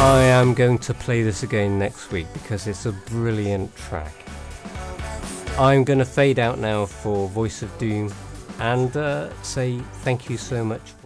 I am going to play this again next week because it's a brilliant track. I'm going to fade out now for Voice of Doom and say thank you so much